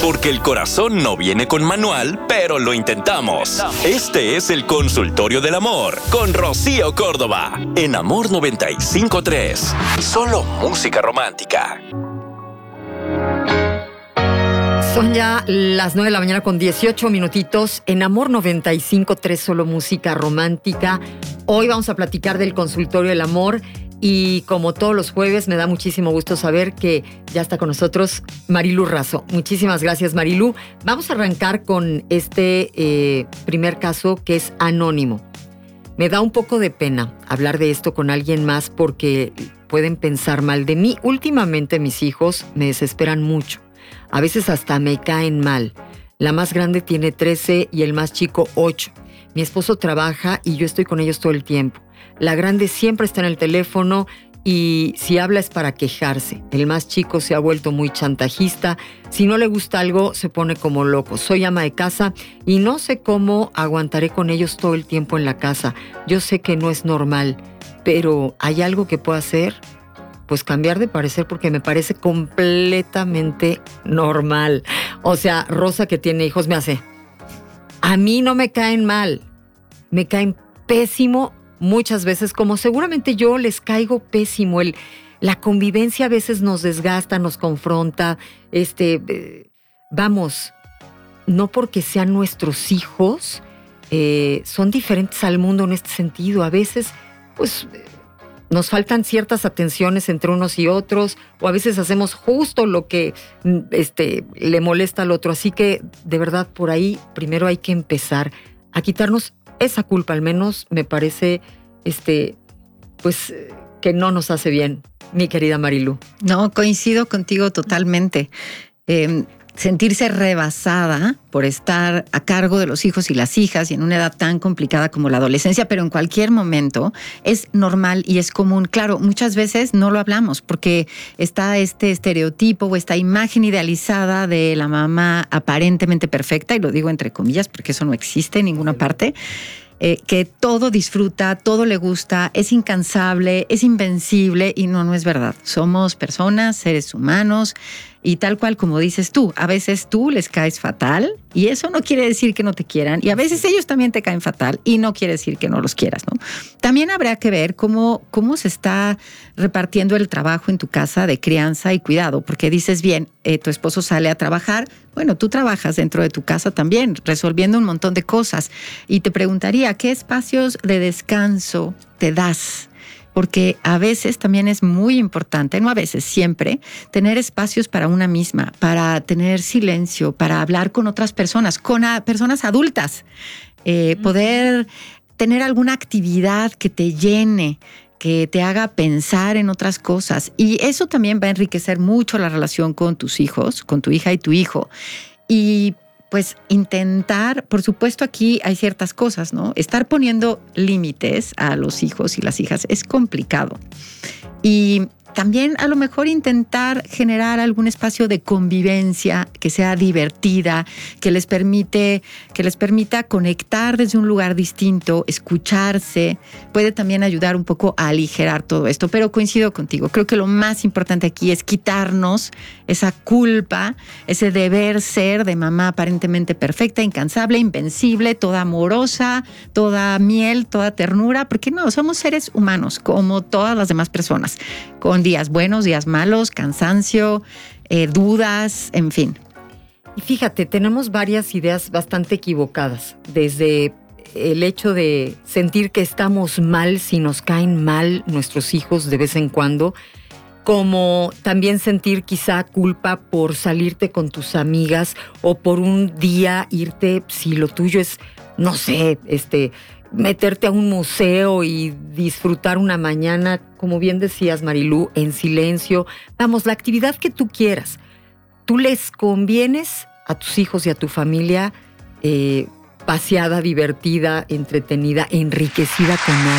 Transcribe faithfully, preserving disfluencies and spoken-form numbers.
Porque el corazón no viene con manual, pero lo intentamos. Este es el Consultorio del Amor con Rocío Córdoba en Amor noventa y cinco punto tres. Solo música romántica. Son ya las nueve de la mañana con dieciocho minutitos en Amor noventa y cinco punto tres, solo música romántica. Hoy vamos a platicar del Consultorio del Amor y como todos los jueves me da muchísimo gusto saber que ya está con nosotros Marilú Razo. Muchísimas gracias, Marilú. Vamos a arrancar con este eh, primer caso que es anónimo. Me da un poco de pena hablar de esto con alguien más porque pueden pensar mal de mí. Últimamente mis hijos me desesperan mucho. A veces hasta me caen mal. La más grande tiene trece y el más chico ocho. Mi esposo trabaja y yo estoy con ellos todo el tiempo. La grande siempre está en el teléfono y si habla es para quejarse. El más chico se ha vuelto muy chantajista. Si no le gusta algo, se pone como loco. Soy ama de casa y no sé cómo aguantaré con ellos todo el tiempo en la casa. Yo sé que no es normal, pero ¿hay algo que pueda hacer? Pues cambiar de parecer porque me parece completamente normal. O sea, Rosa que tiene hijos me hace... A mí no me caen mal, me caen pésimo muchas veces, como seguramente yo les caigo pésimo. El, la convivencia a veces nos desgasta, nos confronta. Este, eh, vamos, no porque sean nuestros hijos, eh, son diferentes al mundo en este sentido. A veces, pues... nos faltan ciertas atenciones entre unos y otros, o a veces hacemos justo lo que este, le molesta al otro. Así que, de verdad, por ahí primero hay que empezar a quitarnos esa culpa, al menos me parece este, pues, que no nos hace bien, mi querida Marilú. No, coincido contigo totalmente. Eh, sentirse rebasada por estar a cargo de los hijos y las hijas y en una edad tan complicada como la adolescencia, pero en cualquier momento es normal y es común. Claro, muchas veces no lo hablamos porque está este estereotipo o esta imagen idealizada de la mamá aparentemente perfecta, y lo digo entre comillas porque eso no existe en ninguna parte, eh, que todo disfruta, todo le gusta, es incansable, es invencible, y no, no es verdad. Somos personas, seres humanos. Y tal cual como dices tú, a veces tú les caes fatal y eso no quiere decir que no te quieran, y a veces ellos también te caen fatal y no quiere decir que no los quieras, ¿no? También habrá que ver cómo, cómo se está repartiendo el trabajo en tu casa de crianza y cuidado, porque dices bien, eh, tu esposo sale a trabajar, bueno, tú trabajas dentro de tu casa también, resolviendo un montón de cosas, y te preguntaría, ¿qué espacios de descanso te das? Porque a veces también es muy importante, no a veces, siempre, tener espacios para una misma, para tener silencio, para hablar con otras personas, con a, personas adultas, eh, poder tener alguna actividad que te llene, que te haga pensar en otras cosas. Y eso también va a enriquecer mucho la relación con tus hijos, con tu hija y tu hijo. Y pues intentar, por supuesto aquí hay ciertas cosas, ¿no? Estar poniendo límites a los hijos y las hijas es complicado. Y también a lo mejor intentar generar algún espacio de convivencia que sea divertida, que les permite, que les permita conectar desde un lugar distinto, escucharse, puede también ayudar un poco a aligerar todo esto. Pero coincido contigo, creo que lo más importante aquí es quitarnos esa culpa, ese deber ser de mamá aparentemente perfecta, incansable, invencible, toda amorosa, toda miel, toda ternura, porque no, somos seres humanos como todas las demás personas, con días buenos, días malos, cansancio, eh, dudas, en fin. Y fíjate, tenemos varias ideas bastante equivocadas, desde el hecho de sentir que estamos mal si nos caen mal nuestros hijos de vez en cuando, como también sentir quizá culpa por salirte con tus amigas o por un día irte, si lo tuyo es, no sé, este... meterte a un museo y disfrutar una mañana, como bien decías, Marilú, en silencio. Vamos, la actividad que tú quieras. Tú les convienes a tus hijos y a tu familia eh, paseada, divertida, entretenida, enriquecida con algo.